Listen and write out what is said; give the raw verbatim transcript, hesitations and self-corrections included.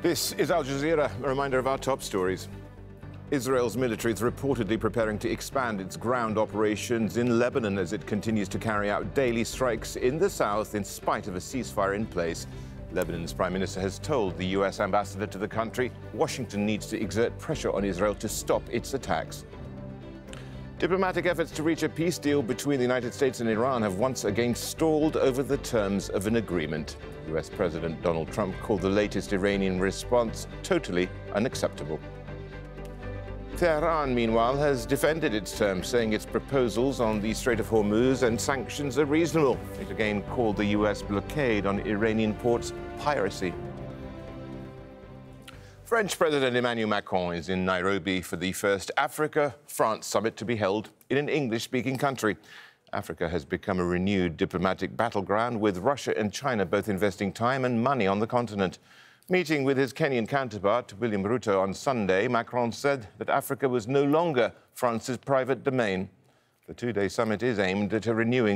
This is Al Jazeera, a reminder of our top stories. Israel's military is reportedly preparing to expand its ground operations in Lebanon as it continues to carry out daily strikes in the south in spite of a ceasefire in place. Lebanon's prime minister has told the U S ambassador to the country Washington needs to exert pressure on Israel to stop its attacks. Diplomatic efforts to reach a peace deal between the United States and Iran have once again stalled over the terms of an agreement. U S President Donald Trump called the latest Iranian response totally unacceptable. Tehran, meanwhile, has defended its terms, saying its proposals on the Strait of Hormuz and sanctions are reasonable. It again called the U S blockade on Iranian ports piracy. French President Emmanuel Macron is in Nairobi for the first Africa-France summit to be held in an English-speaking country. Africa has become a renewed diplomatic battleground, with Russia and China both investing time and money on the continent. Meeting with his Kenyan counterpart, William Ruto, on Sunday, Macron said that Africa was no longer France's private domain. The two-day summit is aimed at a renewing